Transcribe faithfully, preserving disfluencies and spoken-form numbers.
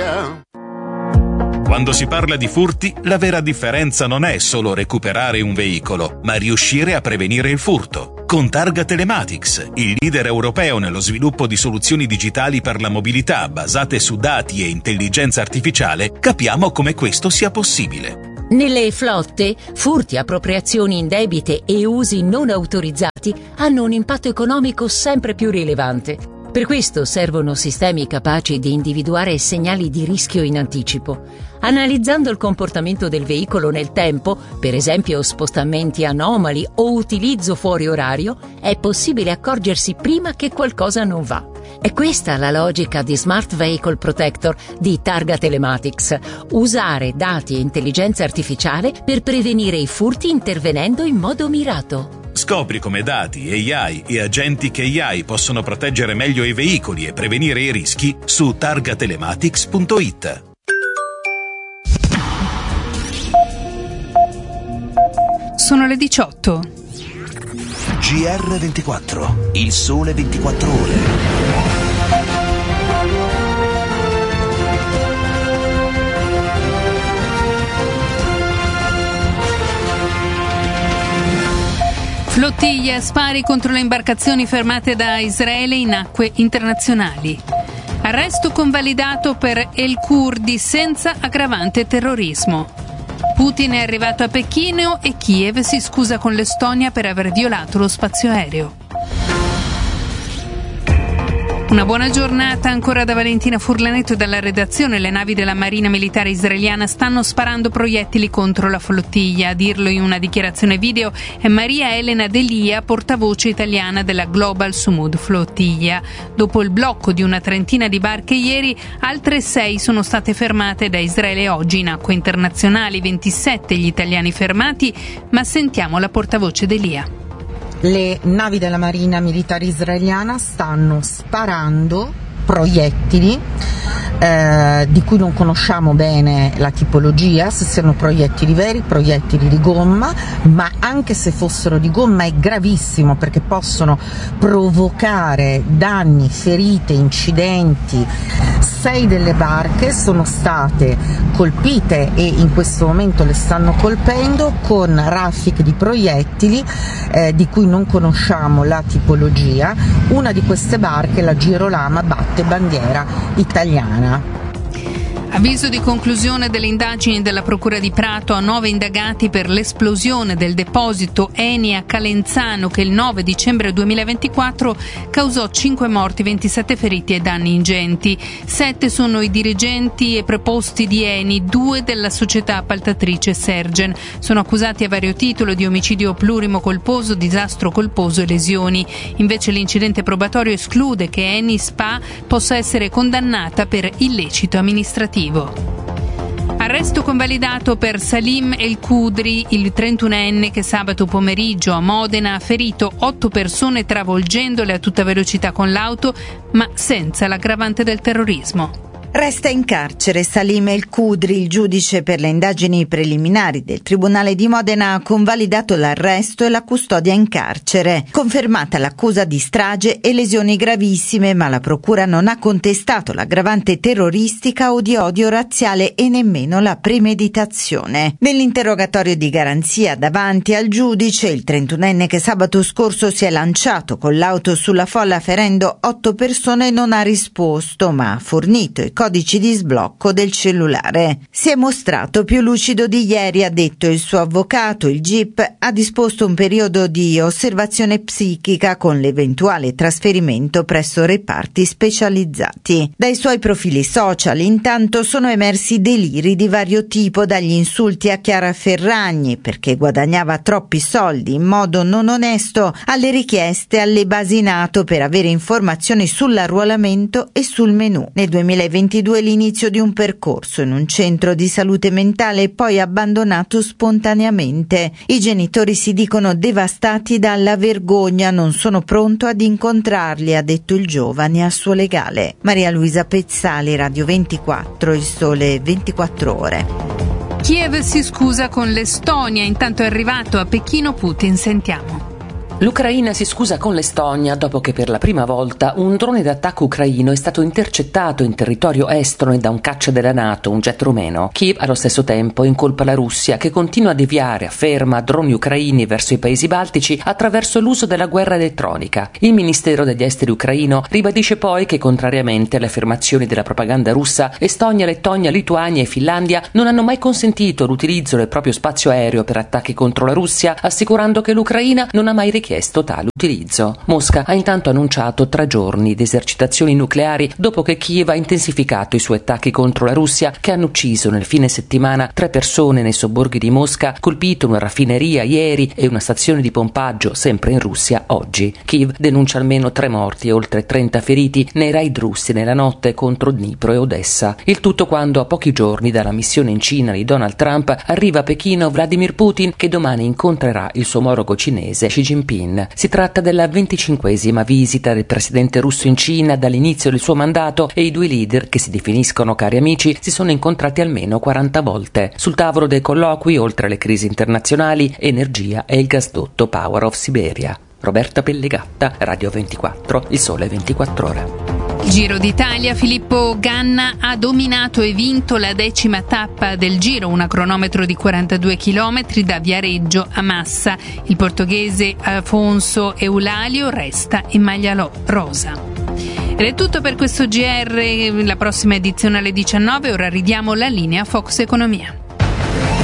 Italia. Quando si parla di furti, la vera differenza non è solo recuperare un veicolo, ma riuscire a prevenire il furto. Con Targa Telematics, il leader europeo nello sviluppo di soluzioni digitali per la mobilità basate su dati e intelligenza artificiale, capiamo come questo sia possibile. Nelle flotte, furti, appropriazioni indebite e usi non autorizzati hanno un impatto economico sempre più rilevante. Per questo servono sistemi capaci di individuare segnali di rischio in anticipo. Analizzando il comportamento del veicolo nel tempo, per esempio spostamenti anomali o utilizzo fuori orario, è possibile accorgersi prima che qualcosa non va. È questa la logica di Smart Vehicle Protector di Targa Telematics. Usare dati e intelligenza artificiale per prevenire i furti intervenendo in modo mirato. Scopri come dati, A I e agenti A I possono proteggere meglio i veicoli e prevenire i rischi su targa telematics punto it. Sono le diciotto. G R ventiquattro, il sole ventiquattro ore. Flottiglia, spari contro le imbarcazioni fermate da Israele in acque internazionali. Arresto convalidato per El Kurdi senza aggravante terrorismo. Putin è arrivato a Pechino e Kiev si scusa con l'Estonia per aver violato lo spazio aereo. Una buona giornata ancora da Valentina Furlanetto e dalla redazione. Le navi della Marina Militare Israeliana stanno sparando proiettili contro la flottiglia. A dirlo in una dichiarazione video è Maria Elena Delia, portavoce italiana della Global Sumud Flottiglia. Dopo il blocco di una trentina di barche ieri, altre sei sono state fermate da Israele oggi in acque internazionali, ventisette gli italiani fermati, ma sentiamo la portavoce Delia. Le navi della Marina Militare Israeliana stanno sparando proiettili eh, di cui non conosciamo bene la tipologia, se siano proiettili veri, proiettili di gomma, ma anche se fossero di gomma è gravissimo perché possono provocare danni, ferite, incidenti. Sei delle barche sono state colpite e in questo momento le stanno colpendo con raffiche di proiettili eh, di cui non conosciamo la tipologia. Una di queste barche, la Girolama, batte bandiera italiana. Avviso di conclusione delle indagini della Procura di Prato a nove indagati per l'esplosione del deposito Eni a Calenzano che il nove dicembre duemilaventiquattro causò cinque morti, ventisette feriti e danni ingenti. Sette sono i dirigenti e preposti di Eni, due della società appaltatrice Sergen. Sono accusati a vario titolo di omicidio plurimo colposo, disastro colposo e lesioni. Invece l'incidente probatorio esclude che Eni S P A possa essere condannata per illecito amministrativo. Arresto convalidato per Salim El Kudri, il trentunenne che sabato pomeriggio a Modena ha ferito otto persone travolgendole a tutta velocità con l'auto, ma senza l'aggravante del terrorismo. Resta in carcere Salim El Kudri. Il giudice per le indagini preliminari del Tribunale di Modena ha convalidato l'arresto e la custodia in carcere. Confermata l'accusa di strage e lesioni gravissime, ma la procura non ha contestato l'aggravante terroristica o di odio razziale e nemmeno la premeditazione. Nell'interrogatorio di garanzia davanti al giudice, il trentunenne che sabato scorso si è lanciato con l'auto sulla folla ferendo otto persone non ha risposto, ma ha fornito i codici di sblocco del cellulare. Si è mostrato più lucido di ieri, ha detto il suo avvocato. Il G I P ha disposto un periodo di osservazione psichica con l'eventuale trasferimento presso reparti specializzati. Dai suoi profili social intanto sono emersi deliri di vario tipo, dagli insulti a Chiara Ferragni perché guadagnava troppi soldi in modo non onesto, alle richieste alle basi NATO per avere informazioni sull'arruolamento e sul menù. Nel duemilaventidue l'inizio di un percorso in un centro di salute mentale, poi abbandonato spontaneamente. I genitori si dicono devastati dalla vergogna, non sono pronto ad incontrarli, ha detto il giovane al suo legale. Maria Luisa Pezzali, Radio ventiquattro, il sole ventiquattro ore. Kiev si scusa con l'Estonia, intanto è arrivato a Pechino Putin, sentiamo. L'Ucraina si scusa con l'Estonia dopo che per la prima volta un drone d'attacco ucraino è stato intercettato in territorio estone da un caccia della NATO, un jet rumeno. Kiev allo stesso tempo incolpa la Russia che continua a deviare, afferma, droni ucraini verso i paesi baltici attraverso l'uso della guerra elettronica. Il Ministero degli Esteri ucraino ribadisce poi che, contrariamente alle affermazioni della propaganda russa, Estonia, Lettonia, Lituania e Finlandia non hanno mai consentito l'utilizzo del proprio spazio aereo per attacchi contro la Russia, assicurando che l'Ucraina non ha mai richiesto chiesto tale utilizzo. Mosca ha intanto annunciato tre giorni di esercitazioni nucleari dopo che Kiev ha intensificato i suoi attacchi contro la Russia, che hanno ucciso nel fine settimana tre persone nei sobborghi di Mosca, colpito una raffineria ieri e una stazione di pompaggio sempre in Russia oggi. Kiev denuncia almeno tre morti e oltre trenta feriti nei raid russi nella notte contro Dnipro e Odessa. Il tutto quando, a pochi giorni dalla missione in Cina di Donald Trump, arriva a Pechino Vladimir Putin, che domani incontrerà il suo omologo cinese Xi Jinping. Si tratta della venticinquesima visita del presidente russo in Cina dall'inizio del suo mandato e i due leader, che si definiscono cari amici, si sono incontrati almeno quaranta volte. Sul tavolo dei colloqui, oltre alle crisi internazionali, energia e il gasdotto Power of Siberia. Roberta Pellegatta, Radio ventiquattro, Il Sole ventiquattro Ore. Giro d'Italia, Filippo Ganna ha dominato e vinto la decima tappa del Giro, una cronometro di quarantadue chilometri da Viareggio a Massa. Il portoghese Afonso Eulalio resta in maglia rosa. Ed è tutto per questo G R, la prossima edizione alle diciannove, ora ridiamo la linea a Fox Economia.